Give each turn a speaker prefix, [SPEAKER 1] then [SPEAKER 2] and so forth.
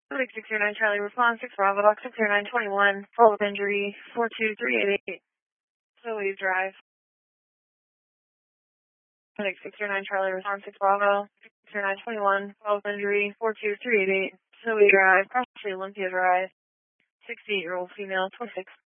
[SPEAKER 1] 609 Charlie, response 6 Bravo, Doc 60921, follow-up injury 42388, Zoe Drive. 609 Charlie, response 6 Bravo, 60921, follow-up injury 42388, Zoe Drive, Cross Street, Olympia Drive, 68-year-old female, 26.